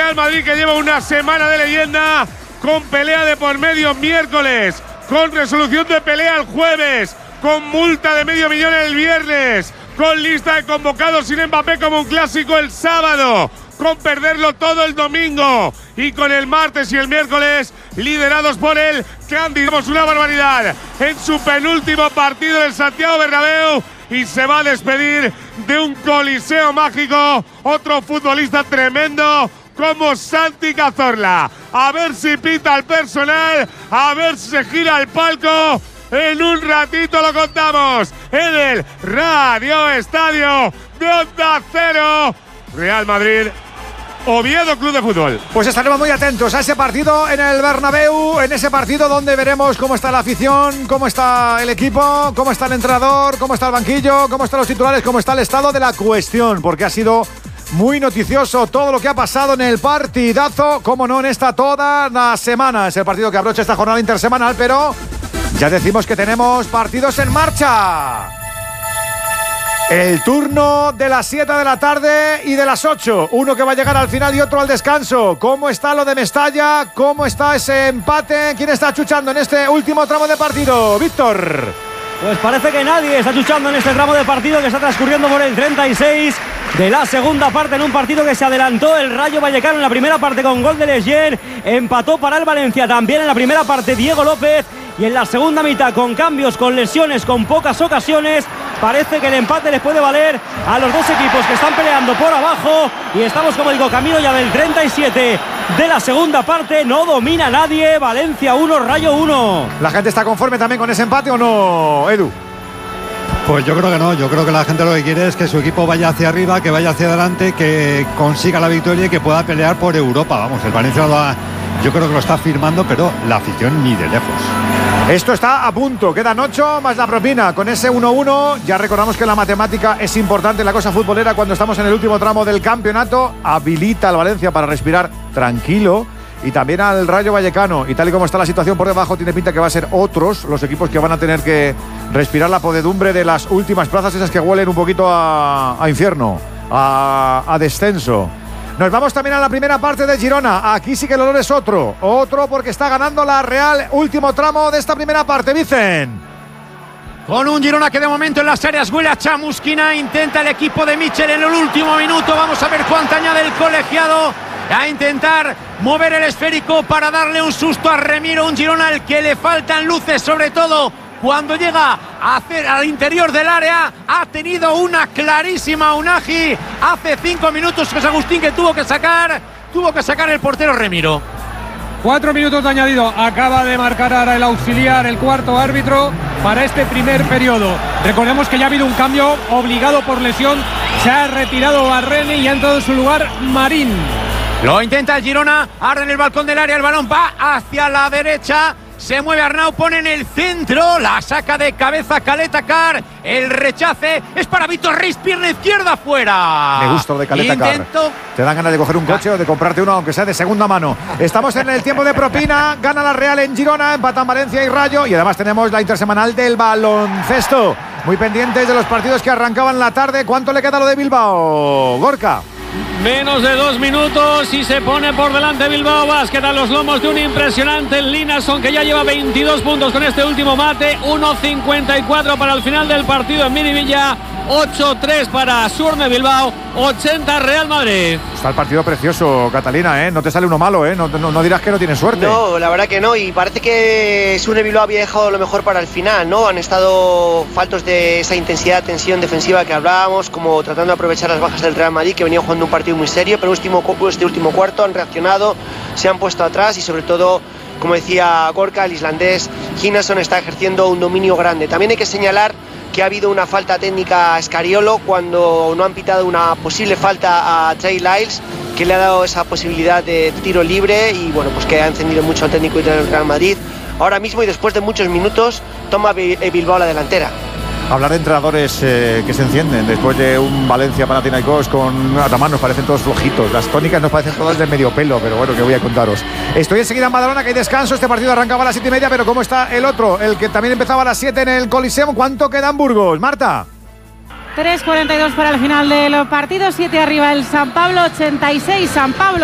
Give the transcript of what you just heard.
Real Madrid, que lleva una semana de leyenda, con pelea de por medio miércoles, con resolución de pelea el jueves, con multa de $500,000 el viernes, con lista de convocados sin Mbappé como un clásico el sábado, con perderlo todo el domingo y con el martes y el miércoles liderados por el candidato. Una barbaridad en su penúltimo partido del Santiago Bernabéu y se va a despedir de un coliseo mágico otro futbolista tremendo como Santi Cazorla. A ver si pita el personal, a ver si se gira el palco. En un ratito lo contamos en el Radio Estadio de Onda Cero. Real Madrid, Oviedo Club de Fútbol. Pues estaremos muy atentos a ese partido en el Bernabéu, en ese partido donde veremos cómo está la afición, cómo está el equipo, cómo está el entrenador, cómo está el banquillo, cómo están los titulares, cómo está el estado de la cuestión, porque ha sido muy noticioso todo lo que ha pasado en el partidazo, como no en esta toda la semana. Es el partido que abrocha esta jornada intersemanal, pero ya decimos que tenemos partidos en marcha. El turno de las 7 de la tarde y de las 8. Uno que va a llegar al final y otro al descanso. ¿Cómo está lo de Mestalla? ¿Cómo está ese empate? ¿Quién está chuchando en este último tramo de partido? Víctor. Pues parece que nadie está chuchando en este tramo de partido que está transcurriendo por el 36 de la segunda parte, en un partido que se adelantó el Rayo Vallecano en la primera parte con gol de Lesger. Empató para el Valencia también en la primera parte Diego López. Y en la segunda mitad, con cambios, con lesiones, con pocas ocasiones, parece que el empate les puede valer a los dos equipos que están peleando por abajo. Y estamos, como digo, camino ya del 37 de la segunda parte. No domina nadie. Valencia 1, Rayo 1. ¿La gente está conforme también con ese empate o no, Edu? Pues yo creo que no. Yo creo que la gente lo que quiere es que su equipo vaya hacia arriba, que vaya hacia adelante, que consiga la victoria y que pueda pelear por Europa. Vamos, el Valencia yo creo que lo está firmando, pero la afición ni de lejos. Esto está a punto, quedan 8 más la propina. Con ese 1-1 ya recordamos que la matemática es importante en la cosa futbolera cuando estamos en el último tramo del campeonato. Habilita al Valencia para respirar tranquilo y también al Rayo Vallecano. Y tal y como está la situación por debajo, tiene pinta que va a ser otros los equipos que van a tener que respirar la podedumbre de las últimas plazas, esas que huelen un poquito a infierno, a descenso. Nos vamos también a la primera parte de Girona. Aquí sí que el olor es otro porque está ganando la Real. Último tramo de esta primera parte, Vicen. Con un Girona que de momento en las áreas huele a chamusquina. Intenta el equipo de Michel en el último minuto. Vamos a ver cuánto añade el colegiado a intentar mover el esférico para darle un susto a Remiro. Un Girona al que le faltan luces, sobre todo cuando llega al interior del área. Ha tenido una clarísima Unagi hace 5 minutos, José Agustín, que tuvo que sacar el portero Remiro. 4 minutos de añadido. Acaba de marcar ahora el auxiliar, el cuarto árbitro, para este primer periodo. Recordemos que ya ha habido un cambio obligado por lesión. Se ha retirado Barrene y ha entrado en su lugar Marín. Lo intenta el Girona, ahora en el balcón del área, el balón va hacia la derecha. Se mueve Arnau, pone en el centro, la saca de cabeza Caleta Car, el rechace es para Víctor Reis, pierna izquierda fuera. Me gusta lo de Caleta Car. Te dan ganas de coger un coche o de comprarte uno, aunque sea de segunda mano. Estamos en el tiempo de propina, gana la Real en Girona, empatan Valencia y Rayo, y además tenemos la intersemanal del baloncesto. Muy pendientes de los partidos que arrancaban la tarde. ¿Cuánto le queda a lo de Bilbao, Gorka? Menos de 2 minutos y se pone por delante Bilbao Basket a los lomos de un impresionante Linason, que ya lleva 22 puntos con este último mate. 1.54 para el final del partido en Miribilla. 8-3 para Surne Bilbao, 80 Real Madrid. Está el partido precioso, Catalina, ¿eh? No te sale uno malo, ¿eh? No dirás que no tienes suerte. No, la verdad que no, y parece que Surne Bilbao había dejado lo mejor para el final, ¿no? Han estado faltos de esa intensidad, tensión defensiva que hablábamos, como tratando de aprovechar las bajas del Real Madrid, que venía jugando un partido muy serio, pero este último cuarto han reaccionado, se han puesto atrás y sobre todo, como decía Gorka, el islandés Hinason está ejerciendo un dominio grande. También hay que señalar que ha habido una falta técnica a Scariolo cuando no han pitado una posible falta a Trey Lyles, que le ha dado esa posibilidad de tiro libre y bueno, pues que ha encendido mucho al técnico del Real Madrid. Ahora mismo y después de muchos minutos toma Bilbao la delantera. Hablar de entrenadores que se encienden después de un Valencia-Panathinaikos con Ataman, nos parecen todos flojitos. Las tónicas nos parecen todas de medio pelo, pero bueno, que voy a contaros. Estoy enseguida en Badalona, que hay descanso. Este partido arrancaba a las 7:30, pero ¿cómo está el otro? El que también empezaba a las 7 en el Coliseum. ¿Cuánto queda en Burgos, Marta? 3:42 para el final del partido. 7 arriba el San Pablo, 86 San Pablo.